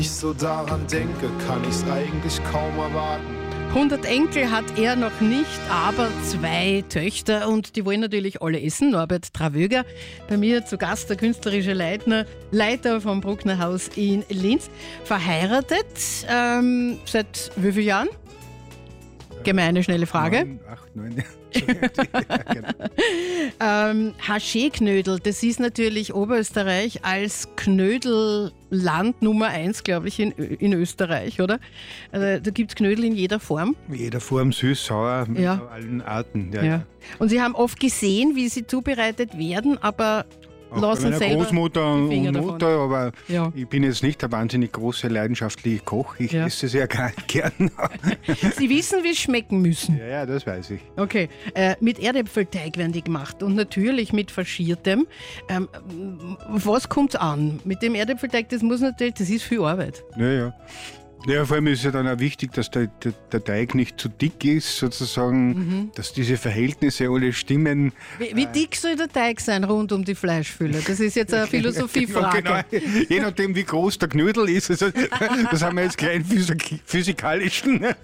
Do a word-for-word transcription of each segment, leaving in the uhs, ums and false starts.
Ich so daran denke, kann ich's eigentlich kaum erwarten. hundert Enkel hat er noch nicht, aber zwei Töchter und die wollen natürlich alle essen. Norbert Travöger, bei mir zu Gast, der künstlerische Leitner, Leiter vom Bruckner Haus in Linz. Verheiratet, ähm, seit wie vielen Jahren? Gemeine, schnelle Frage. Neun, acht, neun Jahre. ähm, Haché-Knödel, das ist natürlich Oberösterreich als Knödelland Nummer eins, glaube ich, in, in Österreich, oder? Also, da gibt es Knödel in jeder Form. In jeder Form, süß, sauer, mit Ja. allen Arten. Ja, Ja. ja. Und Sie haben oft gesehen, wie sie zubereitet werden, aber Auch bei lassen meiner selber Großmutter die und Finger davon. Mutter, aber Ja. ich bin jetzt nicht der wahnsinnig große, leidenschaftliche Koch. Ich Ja. esse sehr gar- gern. Sie wissen, wie es schmecken müssen. Ja, ja, das weiß ich. Okay, äh, mit Erdäpfelteig werden die gemacht und natürlich mit Faschiertem. Ähm, was kommt an? Mit dem Erdäpfelteig, das muss natürlich, das ist viel Arbeit. Ja, ja. Ja, vor allem ist ja dann auch wichtig, dass der, der, der Teig nicht zu dick ist, sozusagen, Mhm. dass diese Verhältnisse alle stimmen. Wie, wie dick soll der Teig sein rund um die Fleischfülle? Das ist jetzt eine Philosophiefrage. Ja, genau. Je nachdem, wie groß der Knödel ist. Also, das haben wir jetzt klein physik physikalischen. Nein,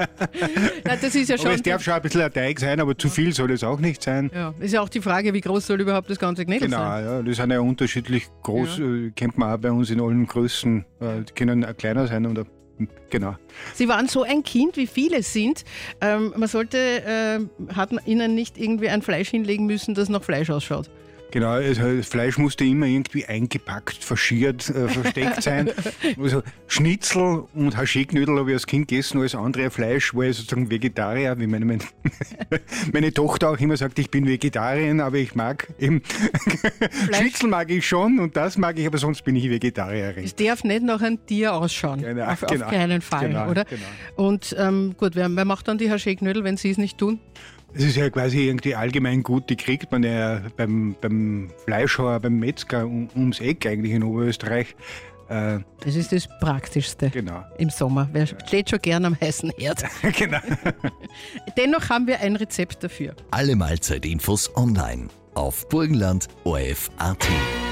das ist ja Aber schon. es darf schon ein bisschen ein Teig sein, aber zu viel soll es auch nicht sein. Ja, ist ja auch die Frage, wie groß soll überhaupt das ganze Knödel Genau, sein? ja, die sind ja unterschiedlich groß, Ja. äh, kennt man auch bei uns in allen Größen. Äh, die können auch kleiner sein oder genau. Sie waren so ein Kind, wie viele sind. Ähm, man sollte, äh, hat man ihnen nicht irgendwie ein Fleisch hinlegen müssen, das nach Fleisch ausschaut. Genau, also das Fleisch musste immer irgendwie eingepackt, faschiert, äh, versteckt sein. Also Schnitzel und Haché-Knödel habe ich als Kind gegessen, alles andere Fleisch war ich sozusagen Vegetarier, wie meine, meine, meine Tochter auch immer sagt, ich bin Vegetarierin, aber ich mag eben Schnitzel mag ich schon und das mag ich, aber sonst bin ich Vegetarierin. Es darf nicht nach einem Tier ausschauen. Genau, auf, genau. auf keinen Fall, Genau, oder? genau. Und ähm, gut, wer, wer macht dann die Haché-Knödel, wenn sie es nicht tun? Es ist ja quasi irgendwie allgemein gut, die kriegt man ja beim, beim Fleischhauer, beim Metzger um, ums Eck eigentlich in Oberösterreich. Äh, Das ist das Praktischste genau. im Sommer. Wer steht schon gern am heißen Herd? genau. Dennoch haben wir ein Rezept dafür. Alle Mahlzeitinfos online auf burgenland punkt o r f punkt a t.